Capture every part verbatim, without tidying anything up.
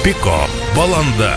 Piko valanda.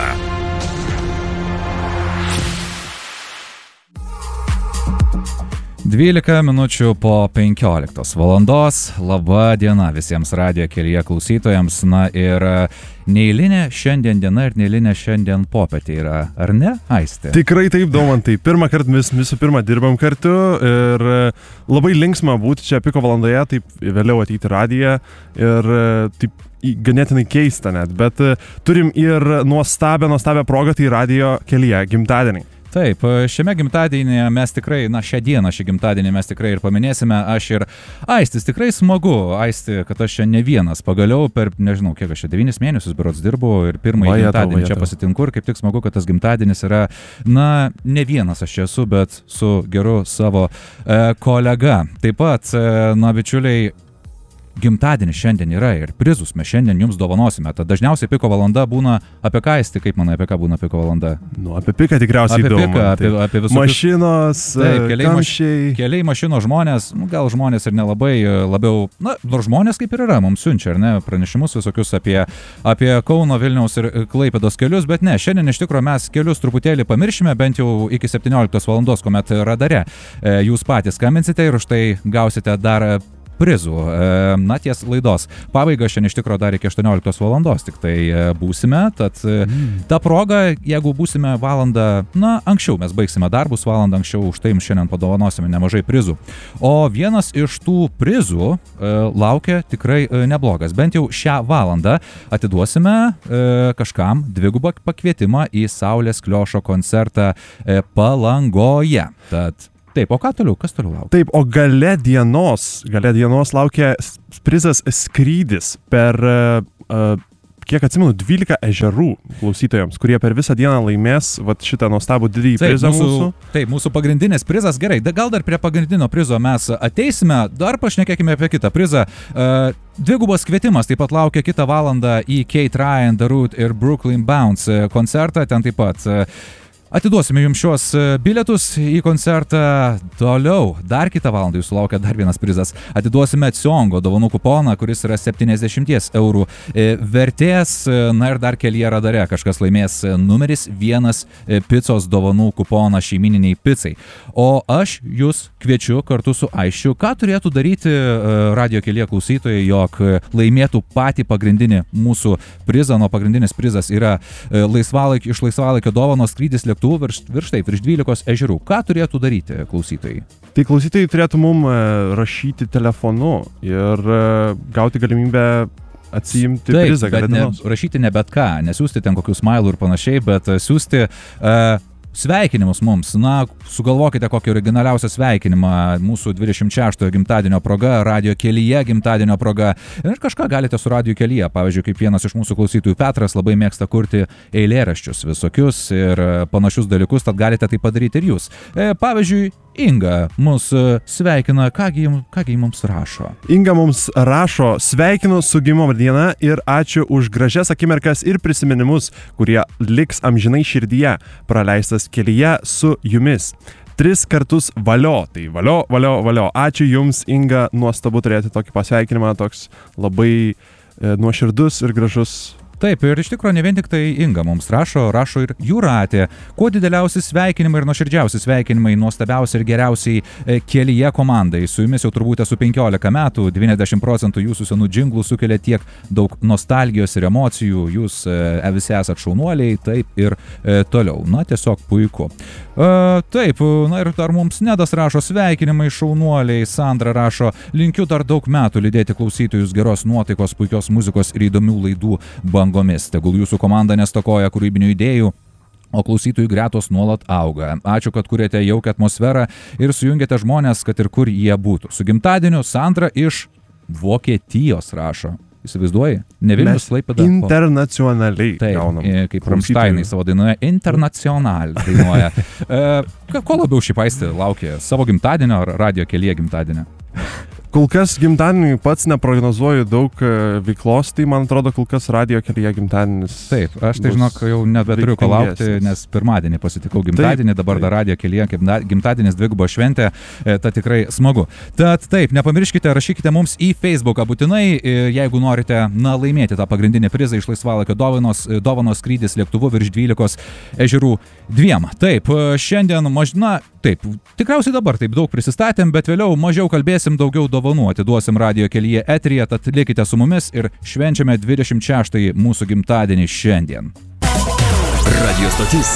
dvylika minučių po penkioliktos valandos. Labą dieną visiems radijo kelyje klausytojams. Na ir neeilinė šiandien diena ir neeilinė šiandien popietė yra, ar ne, Aistė? Tikrai taip, Daumantai. Pirmą kartą mes visų pirma dirbam kartu ir labai linksma būti čia Piko valandoje, taip vėliau ateiti į radiją ir taip ganėtinai keista net, bet turim ir nuostabią, nuostabią progą, tai radijo kelyje gimtadienį. Taip, šiame gimtadienyje mes tikrai, na šią dieną, šį gimtadienį mes tikrai ir paminėsime, aš ir Aistis, tikrai smagu, Aisti, kad aš čia ne vienas, pagaliau per, nežinau, kiek aš čia devynis mėnesius berods dirbu ir pirmąjį gimtadienį čia pasitinku ir kaip tik smagu, kad tas gimtadienis yra, na, ne vienas aš čia esu, bet su geru savo e, kolega. Taip pat, e, na, bičiuliai, gimtadienis šiandien yra ir prizus mes šiandien jums dovanosime. Tad dažniausiai Piko valanda būna apie ką, Aisti, kaip manai, apie ką būna Piko valanda? Nu, apie Piką tikriausiai apie įdomu. Piką, apie, apie visokius... Mašinos, taip, keliai, kamščiai. Maš... Keliai mašinos žmonės, nu, gal žmonės ir nelabai labiau, na, nors žmonės kaip ir yra, mums siunčia, ar ne, pranešimus visokius apie, apie Kauno, Vilniaus ir Klaipėdos kelius, bet ne, šiandien iš tikrųjų mes kelius truputėlį pamiršime, bent jau iki septynioliktos valandos, kuomet radare jūs patys skambinsite ir už tai gausite dar prizų. Na, ties laidos pabaiga šiandien iš tikrųjų dar iki aštuonioliktos valandos tik tai būsime, tad mm. ta proga, jeigu būsime valandą, na, anksčiau mes baigsime darbus valandą anksčiau, už tai jums šiandien padovanosime nemažai prizų. O vienas iš tų prizų e, laukia tikrai e, neblogas. Bent jau šią valandą atiduosime e, kažkam dvigubą pakvietimą į Saulės Kliošo koncertą e, Palangoje. Tad taip, o ką toliau? Kas toliau laukia? Taip, o gale dienos, gale dienos laukia prizas skrydis per, uh, kiek atsimenu, dvylika ežerų klausytojams, kurie per visą dieną laimės vat šitą nuostabų didįjį prizą mūsų, mūsų. Taip, mūsų pagrindinis prizas, gerai, gal dar prie pagrindinio prizo mes ateisime, dar pašnekėkime apie kitą prizą. Uh, Dvigubas kvietimas taip pat laukia kitą valandą į Kate Ryan, The Root ir Brooklyn Bounce koncertą, ten taip pat uh, atiduosime jums šios bilietus į koncertą. Toliau, dar kitą valandą jūsų laukia dar vienas prizas. Atiduosime Ciongo dovanų kuponą, kuris yra septyniasdešimt eurų vertės. Na ir dar kelyje radare kažkas laimės numeris vienas picos dovanų kuponą šeimininiai picai. O aš jūs kviečiu kartu su Aisčiu, ką turėtų daryti radijo kelyje klausytojai, jog laimėtų patį pagrindinį mūsų prizą. Nuo pagrindinis prizas yra laisvalaik, iš laisvalaikio dovanos skrydis lėktuvų virš, virš taip, virš dvylikos ežerų. Ką turėtų daryti klausytojai? Tai klausytojai turėtų mum rašyti telefonu ir gauti galimybę atsiimti taip, prizą. Bet ne, rašyti ne bet ką, nesiųsti ten kokius mailų ir panašiai, bet siųsti uh, sveikinimus mums. Na, sugalvokite kokį originaliausią sveikinimą mūsų dvidešimt šeštojo gimtadienio proga, radijo kelyje gimtadienio proga. Ir kažką galite su radijo kelyje. Pavyzdžiui, kaip vienas iš mūsų klausytojų Petras labai mėgsta kurti eilėraščius visokius ir panašius dalykus, tad galite tai padaryti ir jūs. E, pavyzdžiui, Inga mus sveikina, kągi, kągi mums rašo. Inga mums rašo, sveikinu su gimimo diena ir ačiū už gražias akimirkas ir prisiminimus, kurie liks amžinai širdyje, praleistas kelyje su jumis. Tris kartus valio, tai valio, valio, valio. Ačiū jums, Inga, nuostabu turėti tokį pasveikinimą, toks labai e, nuoširdus ir gražus. Taip, ir iš tikrųjų ne vien tik tai Inga mums rašo, rašo ir Jūratė. Kuo dideliausi sveikinimai ir nuoširdžiausi sveikinimai nuostabiausiai ir geriausiai kelyje komandai. Su jumis jau turbūt esu penkiolika metų, devyniasdešimt procentų jūsų senų džinglų sukelia tiek daug nostalgijos ir emocijų. Jūs e, visi esat šaunuoliai, taip ir e, toliau. Na, tiesiog puiku. E, taip, na ir dar mums Nedas rašo sveikinimai šaunuoliai. Sandra rašo, linkiu dar daug metų lydėti klausytojus geros nuotaikos, puikios muzikos ir įdomių laidų bangų. Tegul jūsų komanda nestokoja kūrybinių idėjų, o klausytojų gretos nuolat auga. Ačiū, kad kuriate jaukią atmosferą ir sujungiate žmonės, kad ir kur jie būtų. Su gimtadieniu Sandra iš Vokietijos rašo. Įsivaizduoji? Ne Vilnius, Klaipėda. Internacionaliai. Taip, gaunam, kaip Ramšteinai savo dainoje, internacional dainuoja. e, ko labiau šį Aistį laukia? Savo gimtadienio ar radijo kelyje gimtadienio? Kol kas gimtadienį pats neprognozuoju daug veiklos, tai man atrodo, kol kas radio kelyje gimtadienis. Taip, aš tai žinok, jau nebeturiu ko laukti, nes pirmadienį pasitikau gimtadienį, taip, dabar taip. Dar radio kelyje gimtadienis dvigubo šventė, ta tikrai smagu. Tad taip, nepamirškite, rašykite mums į Facebooką būtinai, jeigu norite na, laimėti tą pagrindinį prizą iš laisvalaikio dovanos, dovanos skrydis lėktuvu virš dvylikos ežerų dviem. Taip, šiandien mažina, taip, tikriausiai dabar taip daug prisistatėm, bet vėliau mažiau kalbėsim, daugiau dovanų atiduosim radio kelyje eteryje, tad likite su mumis ir švenčiame dvidešimt šeštąjį mūsų gimtadienį šiandien. Radio stotis.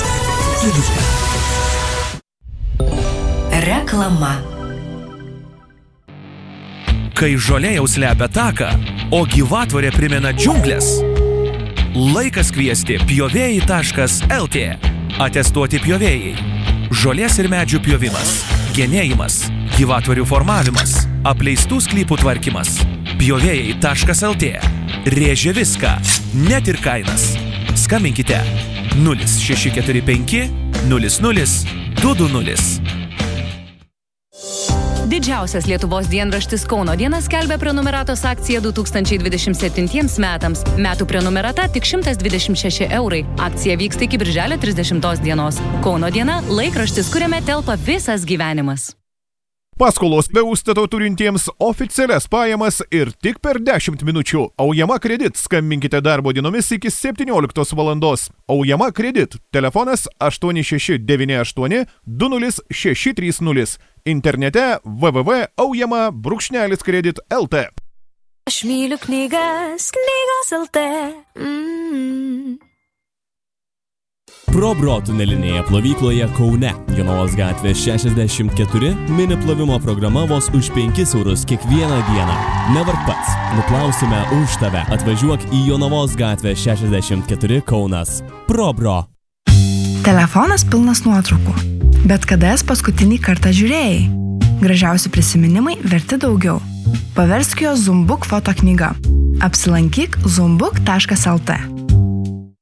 Reklama. Kai žolė jau slepia taką, o gyvatvorė primena džiunglės, laikas kviesti pjovėjai taškas el tė. Atestuoti pjovėjai. Žolės ir medžių pjovimas, genėjimas, gyvatvorių formavimas, apleistų sklypų tvarkymas. Pjovėjai taškas el tė. Rėžia viską, net ir kainas. Skambinkite nulis šeši keturi penki nulis nulis du du nulis. Didžiausias Lietuvos dienraštis Kauno diena skelbia prenumeratos akciją du tūkstančiai dvidešimt septintiems metams. Metų prenumerata tik šimtas dvidešimt šeši eurai. Akcija vyksta iki birželio trisdešimtos dienos. Kauno diena – laikraštis, kuriame telpa visas gyvenimas. Paskolos be užstato turintiems oficialias pajamas ir tik per dešimt minučių. Aujama kredit. Skambinkite darbo dienomis iki septynioliktos valandos. Aujama kredit. Telefonas aštuoni šeši devyni aštuoni du nulis šeši trys nulis. Internete w w w taškas aujama brūkšnelis kredit taškas el tė. Aš myliu knygas, knygos el tė. Mm. Probro tunelinėje plovykloje Kaune, Jonavos gatvė šešiasdešimt keturi, mini plovimo programa vos už penkis eurus kiekvieną dieną. Nevark pats, nuplausime už tave. Atvažiuok į Jonavos gatvę šešiasdešimt keturi Kaunas. Probro. Telefonas pilnas nuotraukų. Bet kada jas paskutinį kartą žiūrėjai? Gražiausi prisiminimai verti daugiau. Paversk jo Zumbuk foto knyga. Apsilankyk zumbuk taškas el tė.